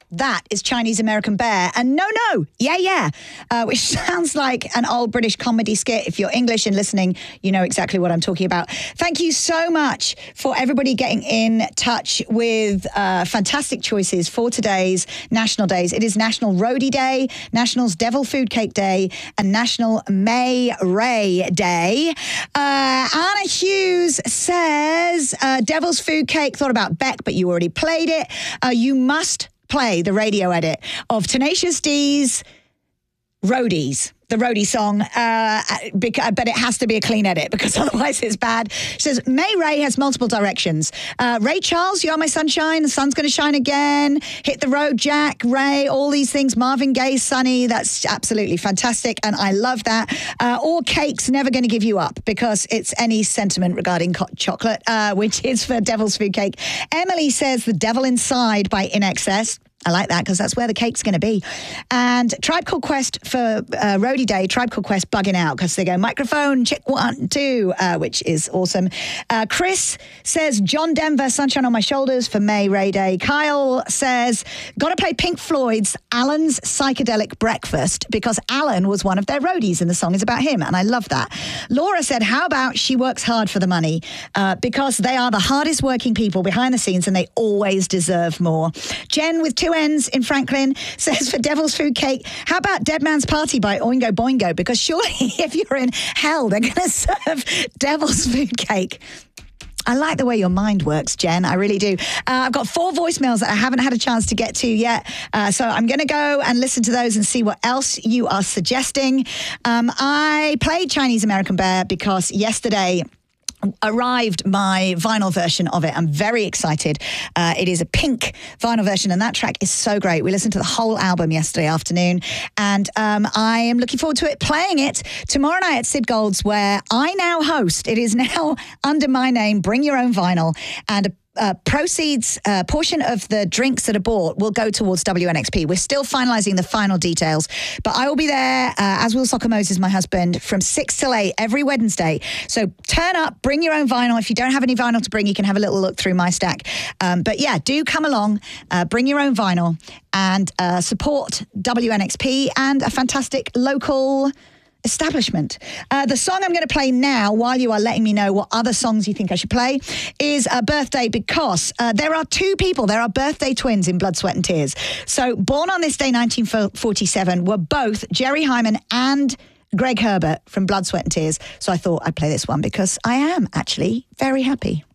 That is Chinese American Bear. And no, yeah, which sounds like an old British comedy skit. If you're English and listening, you know exactly what I'm talking about. Thank you so much for everybody getting in touch with fantastic choices for today's national days. It is National Roadie Day, National's Devil Food Cake Day, and National May Ray Day. Anna Hughes says, Devil's Food Cake, thought about Beck, but you already played it. You must play the radio edit of Tenacious D's Roadies, the Roadie song, but it has to be a clean edit because otherwise it's bad. She says, May Ray has multiple directions. Ray Charles, You Are My Sunshine, The Sun's Gonna Shine Again, Hit the Road, Jack, Ray, all these things, Marvin Gaye, Sunny, that's absolutely fantastic, and I love that. Or Cake's Never Gonna Give You Up, because it's any sentiment regarding chocolate, which is for Devil's Food Cake. Emily says The Devil Inside by In Excess. I like that because that's where the cake's going to be. And Tribe Called Quest for Roadie Day, Tribe Called Quest bugging out because they go microphone, check 1, 2, which is awesome. Chris says John Denver, Sunshine on My Shoulders for May Ray Day. Kyle says, got to play Pink Floyd's Alan's Psychedelic Breakfast because Alan was one of their roadies and the song is about him. And I love that. Laura said, how about She Works Hard for the Money because they are the hardest working people behind the scenes and they always deserve more. Jen with 2 Ends in Franklin says for Devil's Food Cake, how about Dead Man's Party by Oingo Boingo? Because surely if you're in hell, they're going to serve Devil's Food Cake. I like the way your mind works, Jen. I really do. I've got 4 voicemails that I haven't had a chance to get to yet. So I'm going to go and listen to those and see what else you are suggesting. I played Chinese American Bear because yesterday arrived my vinyl version of it. I'm very excited. It is a pink vinyl version and that track is so great. We listened to the whole album yesterday afternoon and I am looking forward to playing it tomorrow night at Sid Gold's, where I now host. It is now under my name, Bring Your Own Vinyl, and proceeds, portion of the drinks that are bought will go towards WNXP. We're still finalising the final details, but I will be there, as will Soccer Moses, my husband, from 6 till 8 every Wednesday. So turn up, bring your own vinyl. If you don't have any vinyl to bring, you can have a little look through my stack. But yeah, do come along, bring your own vinyl and support WNXP and a fantastic local establishment. The song I'm going to play now, while you are letting me know what other songs you think I should play, is a birthday because there are 2 people, there are birthday twins in Blood, Sweat and Tears. So born on this day, 1947, were both Jerry Hyman and Greg Herbert from Blood, Sweat and Tears. So I thought I'd play this one because I am actually very happy.